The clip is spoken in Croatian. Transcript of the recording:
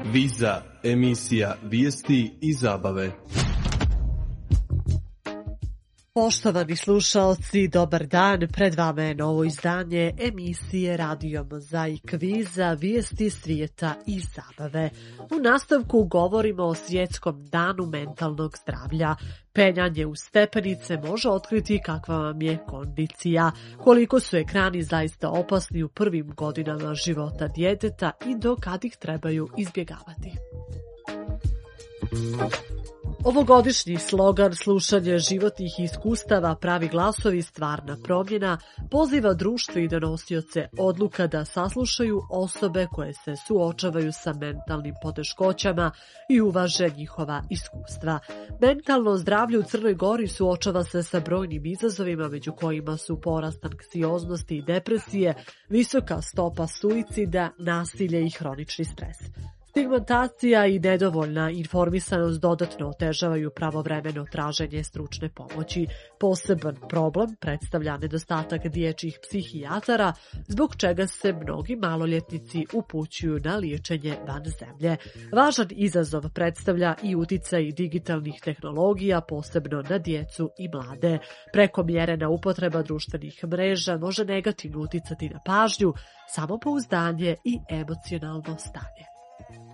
Kviza, emisija vijesti i zabave. Poštovani slušaoci, dobar dan. Pred vama je novo izdanje emisije Radio Mozaik Kviza, vijesti svijeta i zabave. U nastavku govorimo o svjetskom danu mentalnog zdravlja. Penjanje u stepenice može otkriti kakva vam je kondicija, koliko su ekrani zaista opasni u prvim godinama života djeteta i do kad ih trebaju izbjegavati. Ovogodišnji slogan "Slušanje životnih iskustava, pravi glasovi, stvarna promjena" poziva društvo i donosioce odluka da saslušaju osobe koje se suočavaju sa mentalnim poteškoćama i uvaže njihova iskustva. Mentalno zdravlje u Crnoj Gori suočava se sa brojnim izazovima, među kojima su porast anksioznosti i depresije, visoka stopa suicida, nasilje i hronični stres. Stigmatacija i nedovoljna informisanost dodatno otežavaju pravovremeno traženje stručne pomoći. Poseban problem predstavlja nedostatak dječjih psihijatara, zbog čega se mnogi maloljetnici upućuju na liječenje van zemlje. Važan izazov predstavlja i uticaj digitalnih tehnologija, posebno na djecu i mlade. Prekomjerena upotreba društvenih mreža može negativno uticati na pažnju, samopouzdanje i emocionalno stanje.